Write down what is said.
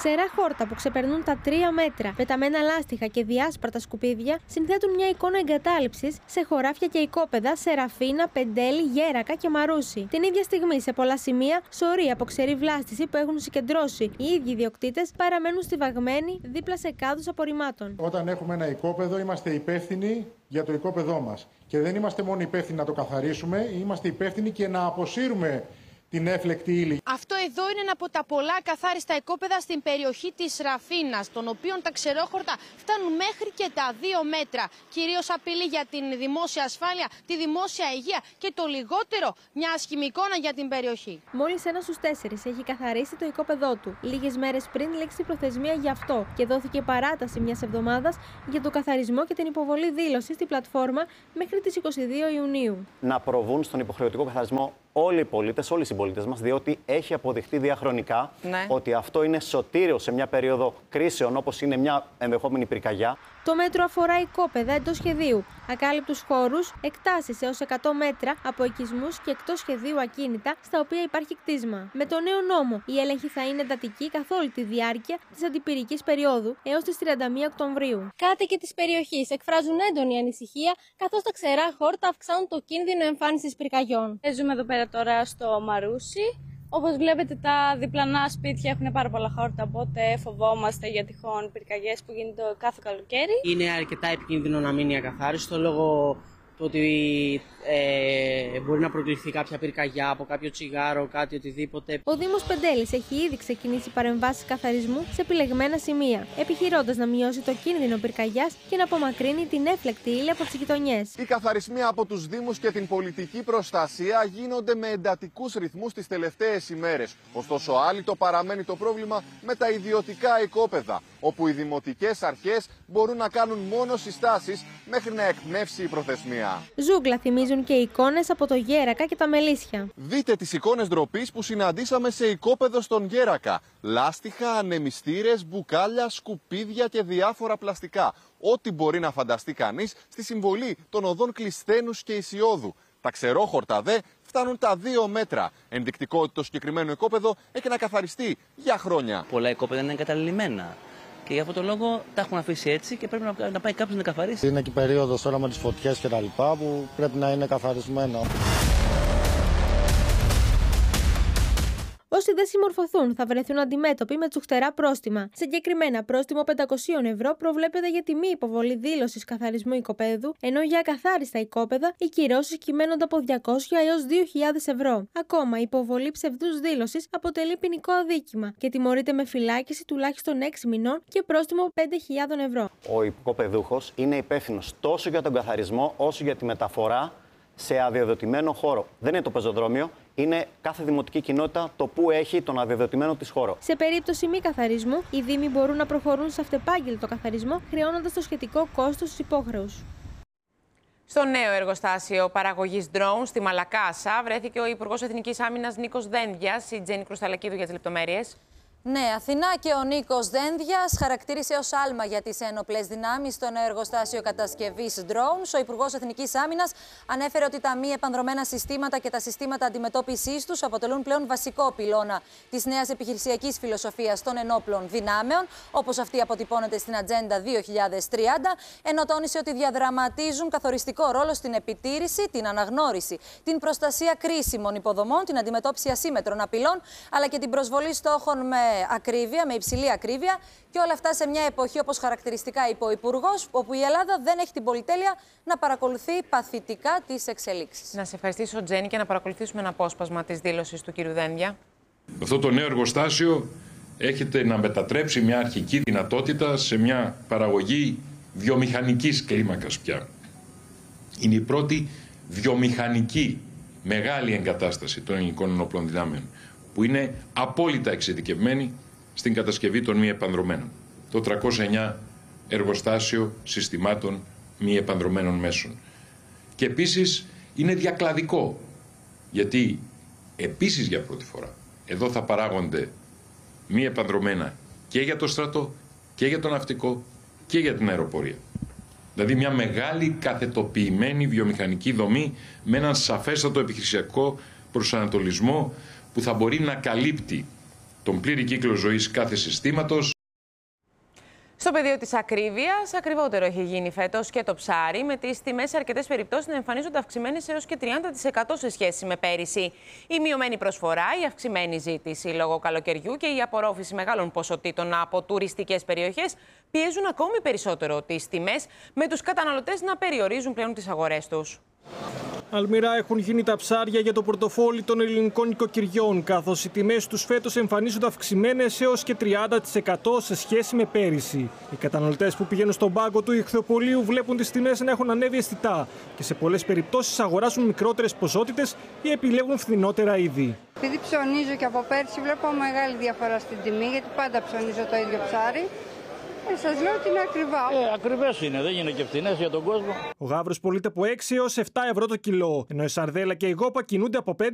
Ξερά χόρτα που ξεπερνούν τα 3 μέτρα, πεταμένα λάστιχα και διάσπαρτα σκουπίδια συνθέτουν μια εικόνα εγκατάλειψης σε χωράφια και οικόπεδα Σεραφίνα, Πεντέλη, Γέρακα και Μαρούσι. Την ίδια στιγμή, σε πολλά σημεία, σωροί από ξερή βλάστηση που έχουν συγκεντρώσει οι ίδιοι ιδιοκτήτες παραμένουν στιβαγμένοι δίπλα σε κάδους απορριμμάτων. Όταν έχουμε ένα οικόπεδο, είμαστε υπεύθυνοι για το οικόπεδό μας. Και δεν είμαστε μόνο υπεύθυνοι να το καθαρίσουμε, είμαστε υπεύθυνοι και να αποσύρουμε την έφλεκτη ύλη. Αυτό εδώ είναι ένα από τα πολλά καθάριστα οικόπεδα στην περιοχή της Ραφίνας, των οποίων τα ξερόχορτα φτάνουν μέχρι και τα 2 μέτρα. Κυρίως απειλή για την δημόσια ασφάλεια, τη δημόσια υγεία και το λιγότερο μια άσχημη εικόνα για την περιοχή. Μόλις 1 στους 4 έχει καθαρίσει το οικόπεδό του. Λίγες μέρες πριν λήξει η προθεσμία γι' αυτό και δόθηκε παράταση μιας εβδομάδας για τον καθαρισμό και την υποβολή δήλωση στην πλατφόρμα μέχρι τις 22 Ιουνίου. Να προβούν στον υποχρεωτικό καθαρισμό όλοι οι πολίτες, όλοι οι συμπολίτες μας, διότι έχει αποδειχτεί διαχρονικά ότι αυτό είναι σωτήριο σε μια περίοδο κρίσεων, όπως είναι μια ενδεχόμενη πυρκαγιά. Το μέτρο αφορά οικόπεδα εντός σχεδίου, ακάλυπτους χώρους, εκτάσεις έως 100 μέτρα από οικισμούς και εκτός σχεδίου ακίνητα στα οποία υπάρχει κτίσμα. Με το νέο νόμο, η έλεγχη θα είναι εντατική καθ' όλη τη διάρκεια της αντιπυρικής περίοδου έως τις 31 Οκτωβρίου. Κάτοικοι της περιοχής εκφράζουν έντονη ανησυχία, καθώς τα ξερά χόρτα αυξάνουν το κίνδυνο εμφάνισης πυρκαγιών. Ζούμε εδώ πέρα τώρα στο Μαρούσι. Όπως βλέπετε, τα διπλανά σπίτια έχουν πάρα πολλά χόρτα, οπότε φοβόμαστε για τυχόν πυρκαγιές που γίνεται κάθε καλοκαίρι. Είναι αρκετά επικίνδυνο να μείνει ακαθάριστο λόγω του ότι μπορεί να προκληθεί κάποια πυρκαγιά από κάποιο τσιγάρο, κάτι οτιδήποτε. Ο Δήμος Πεντέλης έχει ήδη ξεκινήσει παρεμβάσεις καθαρισμού σε επιλεγμένα σημεία, επιχειρώντας να μειώσει το κίνδυνο πυρκαγιάς και να απομακρύνει την έφλεκτη ύλη από τις γειτονιές. Οι καθαρισμοί από τους Δήμους και την πολιτική προστασία γίνονται με εντατικούς ρυθμούς τις τελευταίες ημέρες. Ωστόσο, άλυτο παραμένει το πρόβλημα με τα ιδιωτικά οικόπεδα, όπου οι δημοτικές αρχές μπορούν να κάνουν μόνο συστάσεις μέχρι να εκπνεύσει η προθεσμία. Ζούγκλα θυμίζουν και οι εικόνες από το Γέρακα και τα Μελίσια. Δείτε τις εικόνες ντροπής που συναντήσαμε σε οικόπεδο στον Γέρακα. Λάστιχα, ανεμιστήρες, μπουκάλια, σκουπίδια και διάφορα πλαστικά. Ό,τι μπορεί να φανταστεί κανείς στη συμβολή των οδών Κλεισθένους και Ισιώδου. Τα ξερόχορτα δε φτάνουν τα 2 μέτρα. Ενδεικτικό ότι το συγκεκριμένο οικόπεδο έχει να καθαριστεί για χρόνια. Πολλά οικόπεδα είναι εγκαταλειμμένα. Και για αυτόν τον λόγο τα έχουν αφήσει έτσι και πρέπει να πάει κάποιος να καθαρίσει. Είναι και η περίοδος τώρα με τις φωτιές και τα λοιπά που πρέπει να είναι καθαρισμένο. Όσοι δεν συμμορφωθούν θα βρεθούν αντιμέτωποι με τσουχτερά πρόστιμα. Συγκεκριμένα, πρόστιμο 500 ευρώ προβλέπεται για τη μη υποβολή δήλωσης καθαρισμού οικοπαίδου, ενώ για ακαθάριστα οικόπεδα οι κυρώσεις κυμαίνονται από 200 έως 2.000 ευρώ. Ακόμα, η υποβολή ψευδούς δήλωσης αποτελεί ποινικό αδίκημα και τιμωρείται με φυλάκιση τουλάχιστον 6 μηνών και πρόστιμο 5.000 ευρώ. Ο οικοπεδούχος είναι υπεύθυνος τόσο για τον καθαρισμό όσο για τη μεταφορά σε αδειοδοτημένο χώρο. Δεν είναι το πεζοδρόμιο, είναι κάθε δημοτική κοινότητα το που έχει τον αδειοδοτημένο της χώρο. Σε περίπτωση μη καθαρισμού, οι Δήμοι μπορούν να προχωρούν σε αυτεπάγγελτο καθαρισμό, χρεώνοντας το σχετικό κόστος στους υπόχρεους. Στο νέο εργοστάσιο παραγωγής drones στη Μαλακάσα βρέθηκε ο Υπουργός Εθνικής Άμυνας Νίκος Δένδιας. Η Τζέννη Κρουσταλακίδου για τις λεπτομέρειες. Ναι, Αθηνά, και ο Νίκος Δένδιας χαρακτήρισε ως άλμα για τις ένοπλες δυνάμεις στο νέο εργοστάσιο κατασκευής drones. Ο Υπουργός Εθνικής Άμυνας ανέφερε ότι τα μη επανδρομένα συστήματα και τα συστήματα αντιμετώπισης τους αποτελούν πλέον βασικό πυλώνα της νέας επιχειρησιακής φιλοσοφίας των ενόπλων δυνάμεων, όπως αυτή αποτυπώνεται στην Ατζέντα 2030, ενώ τόνισε ότι διαδραματίζουν καθοριστικό ρόλο στην επιτήρηση, την αναγνώριση, την προστασία κρίσιμων υποδομών, την αντιμετώπιση ασύμμετρων απειλών, αλλά και την προσβολή στόχων με υψηλή ακρίβεια, και όλα αυτά σε μια εποχή, όπως χαρακτηριστικά είπε ο Υπουργός, όπου η Ελλάδα δεν έχει την πολυτέλεια να παρακολουθεί παθητικά τις εξελίξεις. Να σε ευχαριστήσω, Τζέννη, και να παρακολουθήσουμε ένα απόσπασμα της δήλωσης του κ. Δένδια. Αυτό το νέο εργοστάσιο έχετε να μετατρέψει μια αρχική δυνατότητα σε μια παραγωγή βιομηχανικής κλίμακας πια. Είναι η πρώτη βιομηχανική μεγάλη εγκατάσταση των ελληνικών ενόπλων δυνάμεων, που είναι απόλυτα εξειδικευμένη στην κατασκευή των μη επανδρομένων. Το 309 εργοστάσιο συστημάτων μη επανδρομένων μέσων. Και επίσης είναι διακλαδικό, γιατί επίσης για πρώτη φορά εδώ θα παράγονται μη επανδρομένα και για το στρατό και για το ναυτικό και για την αεροπορία. Δηλαδή μια μεγάλη καθετοποιημένη βιομηχανική δομή με έναν σαφέστατο επιχειρησιακό προσανατολισμό που θα μπορεί να καλύπτει τον πλήρη κύκλο ζωής κάθε συστήματος. Στο πεδίο της ακρίβειας, ακριβότερο έχει γίνει φέτος και το ψάρι, με τις τιμές σε αρκετές περιπτώσεις να εμφανίζονται αυξημένες έως και 30% σε σχέση με πέρυσι. Η μειωμένη προσφορά, η αυξημένη ζήτηση λόγω καλοκαιριού και η απορρόφηση μεγάλων ποσοτήτων από τουριστικές περιοχές πιέζουν ακόμη περισσότερο τις τιμές, με τους καταναλωτές να περιορίζουν πλέον τις αγορές τους. Αλμυρά έχουν γίνει τα ψάρια για το πορτοφόλι των ελληνικών νοικοκυριών, καθώς οι τιμές τους φέτος εμφανίζονται αυξημένες έως και 30% σε σχέση με πέρυσι. Οι καταναλωτές που πηγαίνουν στον πάγκο του ηχθειοπωλείου βλέπουν τις τιμές να έχουν ανέβει αισθητά και σε πολλές περιπτώσεις αγοράζουν μικρότερες ποσότητες ή επιλέγουν φθηνότερα είδη. Επειδή ψωνίζω και από πέρυσι, βλέπω μεγάλη διαφορά στην τιμή, γιατί πάντα ψωνίζω το ίδιο ψάρι. Σας λέω ότι είναι ακριβά. Ακριβές είναι, δεν είναι και φθηνές για τον κόσμο. Ο γάβρος πωλείται από 6 έως 7 ευρώ το κιλό, ενώ η σαρδέλα και η γόπα κινούνται από 5